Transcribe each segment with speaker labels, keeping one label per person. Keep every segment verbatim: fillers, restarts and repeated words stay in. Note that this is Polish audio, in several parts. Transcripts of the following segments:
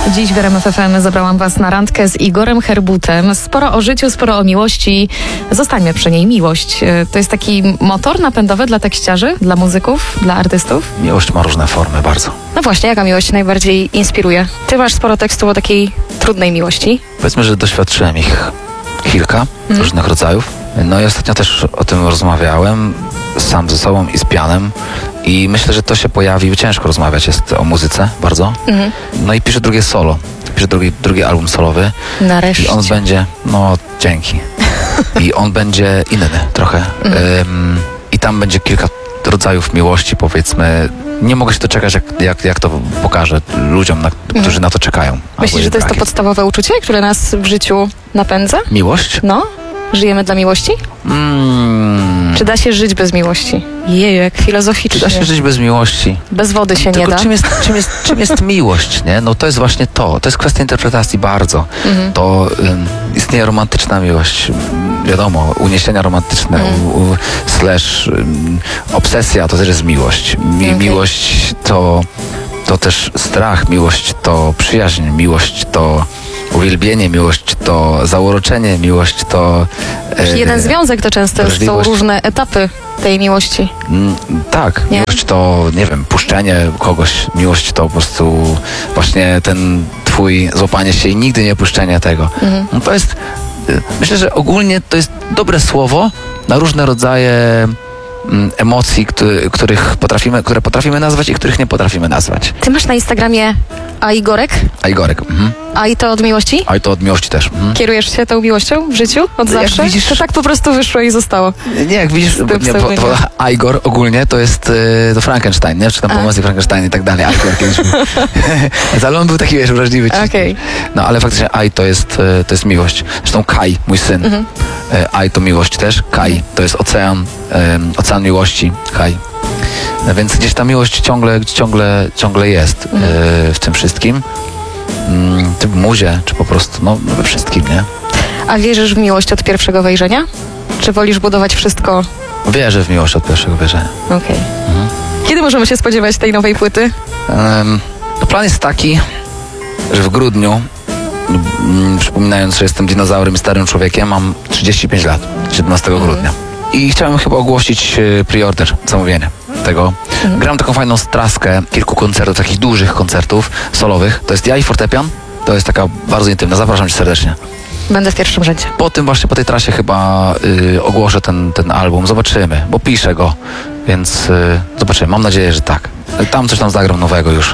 Speaker 1: Dziś w R M F F M zabrałam Was na randkę z Igorem Herbutem. Sporo o życiu, sporo o miłości. Zostańmy przy niej. Miłość to jest taki motor napędowy dla tekściarzy, dla muzyków, dla artystów?
Speaker 2: Miłość ma różne formy bardzo.
Speaker 1: No właśnie, jaka miłość najbardziej inspiruje? Ty masz sporo tekstów o takiej trudnej miłości.
Speaker 2: Powiedzmy, że doświadczyłem ich kilka hmm. różnych rodzajów. No i ostatnio też o tym rozmawiałem sam ze sobą i z pianem. I myślę, że to się pojawi, ciężko rozmawiać jest o muzyce bardzo. Mhm. No i piszę drugie solo. Piszę drugi, drugi album solowy.
Speaker 1: Nareszcie.
Speaker 2: I on będzie, no dzięki. I on będzie inny trochę. Mhm. Ym, I tam będzie kilka rodzajów miłości, powiedzmy. Nie mogę się doczekać, jak, jak, jak to pokażę ludziom, na, którzy mhm. na to czekają.
Speaker 1: Myślisz, że to jest to podstawowe uczucie, które nas w życiu napędza?
Speaker 2: Miłość?
Speaker 1: No. Żyjemy dla miłości? Mm. Czy da się żyć bez miłości? Jeju, jak filozoficznie.
Speaker 2: Czy da się żyć bez miłości?
Speaker 1: Bez wody się
Speaker 2: Tylko
Speaker 1: nie da.
Speaker 2: Czym jest, czym, jest, czym jest miłość, nie? No to jest właśnie to. To jest kwestia interpretacji bardzo. Mhm. To um, istnieje romantyczna miłość. Wiadomo, uniesienia romantyczne, mhm. u, u, slash um, obsesja to też jest miłość. Mi, okay. Miłość to, to też strach, miłość to przyjaźń, miłość to uwielbienie, miłość to zauroczenie, miłość to...
Speaker 1: E, jeden związek to często są różne etapy tej miłości.
Speaker 2: Mm, tak, nie? Miłość to, nie wiem, puszczenie kogoś, miłość to po prostu właśnie ten twój złapanie się i nigdy nie puszczenie tego. Mhm. No to jest, myślę, że ogólnie to jest dobre słowo na różne rodzaje mm, emocji, który, których potrafimy, które potrafimy nazwać i których nie potrafimy nazwać.
Speaker 1: Ty masz na Instagramie A Igorek?
Speaker 2: A Igorek, mhm.
Speaker 1: A i to od miłości?
Speaker 2: A i to od miłości też. Mhm.
Speaker 1: Kierujesz się tą miłością w życiu? Od
Speaker 2: jak
Speaker 1: zawsze?
Speaker 2: Widzisz,
Speaker 1: to tak po prostu wyszło i zostało.
Speaker 2: Nie, jak widzisz, nie, bo, to, a Igor ogólnie to jest y, to Frankenstein, nie? Czy tam pomysł Frankenstein i tak dalej. A Igor kiedyś był. Ale on był taki, wiesz, wrażliwy.
Speaker 1: Okay.
Speaker 2: No, ale faktycznie Aj to jest, to jest miłość. Zresztą Kai, mój syn. Mhm. Aj to miłość też. Kai to jest ocean, um, ocean miłości. Kai. No, więc gdzieś ta miłość ciągle, ciągle, ciągle jest mhm. y, w tym wszystkim. Czy w muzie, czy po prostu, no we wszystkim, nie?
Speaker 1: A wierzysz w miłość od pierwszego wejrzenia? Czy wolisz budować wszystko?
Speaker 2: Wierzę w miłość od pierwszego wejrzenia.
Speaker 1: Okej. Okay. Mhm. Kiedy możemy się spodziewać tej nowej płyty? Um,
Speaker 2: no plan jest taki, że w grudniu, mm, przypominając, że jestem dinozaurem i starym człowiekiem, mam trzydzieści pięć lat, siedemnastego mhm. grudnia. I chciałem chyba ogłosić y, pre-order, zamówienie tego. Mhm. Gram taką fajną straskę kilku koncertów, takich dużych koncertów solowych. To jest ja i fortepian. To jest taka bardzo intymna. Zapraszam cię serdecznie.
Speaker 1: Będę w pierwszym rzędzie.
Speaker 2: Po tym właśnie, po tej trasie chyba y, ogłoszę ten, ten album. Zobaczymy, bo piszę go. Więc y, zobaczymy. Mam nadzieję, że tak. Tam coś tam zagram nowego już.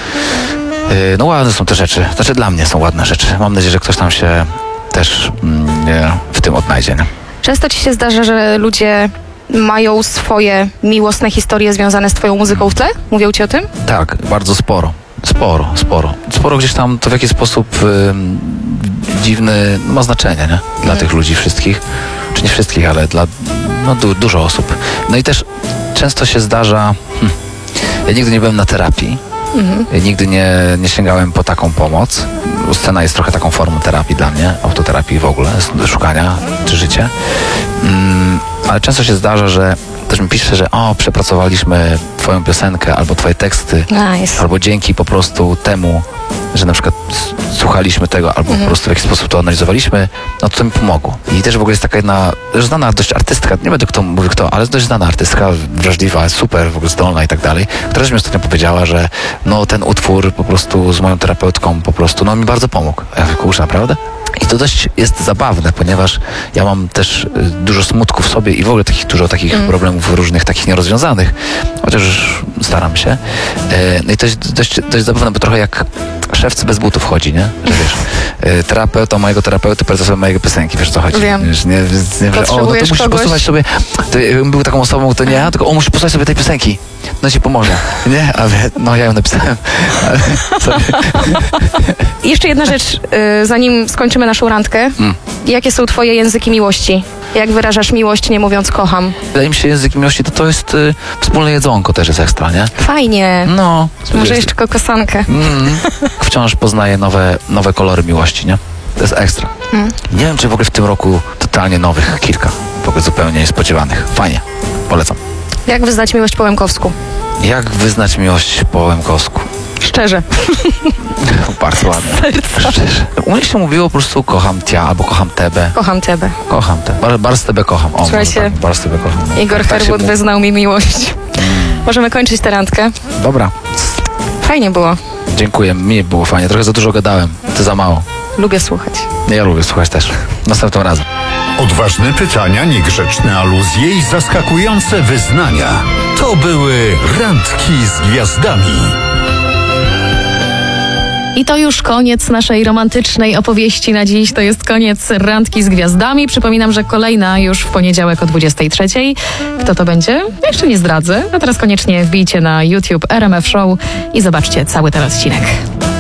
Speaker 2: Y, no ładne są te rzeczy. Znaczy dla mnie są ładne rzeczy. Mam nadzieję, że ktoś tam się też y, w tym odnajdzie. Nie?
Speaker 1: Często ci się zdarza, że ludzie mają swoje miłosne historie związane z twoją muzyką w tle? Mówią ci o tym?
Speaker 2: Tak, bardzo sporo. Sporo, sporo. Sporo gdzieś tam to w jakiś sposób y, dziwny ma znaczenie, nie? Dla hmm. tych ludzi wszystkich. Czy nie wszystkich, ale dla no, du, dużo osób. No i też często się zdarza... Hm, ja nigdy nie byłem na terapii. Mhm. Ja nigdy nie, nie sięgałem po taką pomoc. Scena jest trochę taką formą terapii dla mnie, autoterapii w ogóle, szukania czy życie. Mm, ale często się zdarza, że ktoś mi pisze, że o, przepracowaliśmy twoją piosenkę albo twoje teksty,
Speaker 1: nice.
Speaker 2: Albo dzięki po prostu temu, że na przykład słuchaliśmy tego, albo mhm. po prostu w jakiś sposób to analizowaliśmy, no to mi pomogło. I też w ogóle jest taka jedna znana dość artystka, nie będę kto mówił kto, ale dość znana artystka, wrażliwa, super, w ogóle zdolna i tak dalej, która też mi ostatnio powiedziała, że no ten utwór po prostu z moją terapeutką po prostu, no mi bardzo pomógł. Ja mówię, kurczę, naprawdę? I to dość jest zabawne, ponieważ ja mam też y, dużo smutku w sobie i w ogóle takich, dużo takich mm. problemów różnych, takich nierozwiązanych, chociaż już staram się. Y, no i to jest dość, dość zabawne, bo trochę jak szewc bez butów chodzi, nie? Że wiesz, y, terapeuta mojego terapeuty prezesuje mojego piosenki, wiesz co chodzi?
Speaker 1: Wiem.
Speaker 2: Wiesz, nie, nie, że, o, no to musisz kogoś? posłuchać sobie, to, jakbym był taką osobą, to nie ja, tylko o, musisz posłuchać sobie tej piosenki. No ci pomoże, nie? A wie, no ja ją napisałem. Ale,
Speaker 1: jeszcze jedna rzecz, y, zanim skończymy naszą randkę. Mm. Jakie są twoje języki miłości? Jak wyrażasz miłość, nie mówiąc kocham?
Speaker 2: Wydaje mi się, język miłości to, to jest y, wspólne jedzonko też jest ekstra, nie?
Speaker 1: Fajnie.
Speaker 2: No.
Speaker 1: Może jeszcze kokosankę.
Speaker 2: Mm. Wciąż poznaję nowe, nowe kolory miłości, nie? To jest ekstra. Mm. Nie wiem, czy w ogóle w tym roku totalnie nowych kilka. W ogóle zupełnie niespodziewanych. Fajnie. Polecam.
Speaker 1: Jak wyznać miłość po łemkowsku?
Speaker 2: Jak wyznać miłość po łemkowsku?
Speaker 1: Szczerze.
Speaker 2: Bardzo ładnie. Szczerze. U mnie się mówiło po prostu kocham cię albo kocham tebe.
Speaker 1: Kocham ciebie.
Speaker 2: Kocham te. Bar, bardzo tebe kocham. O,
Speaker 1: Słuchajcie,
Speaker 2: tak, bardzo tebe kocham.
Speaker 1: Igor
Speaker 2: Tak się
Speaker 1: Herbut
Speaker 2: mówi.
Speaker 1: wyznał mi miłość. Możemy kończyć tę randkę.
Speaker 2: Dobra.
Speaker 1: Fajnie było.
Speaker 2: Dziękuję. Mi było fajnie. Trochę za dużo gadałem. To za mało.
Speaker 1: Lubię słuchać.
Speaker 2: Ja lubię słuchać też. Następnym razem.
Speaker 3: Odważne pytania, niegrzeczne aluzje i zaskakujące wyznania. To były Randki z Gwiazdami.
Speaker 1: I to już koniec naszej romantycznej opowieści na dziś. To jest koniec Randki z Gwiazdami. Przypominam, że kolejna już w poniedziałek o dwudziestej trzeciej. Kto to będzie? Jeszcze nie zdradzę. A teraz koniecznie wbijcie na YouTube R M F Show i zobaczcie cały ten odcinek.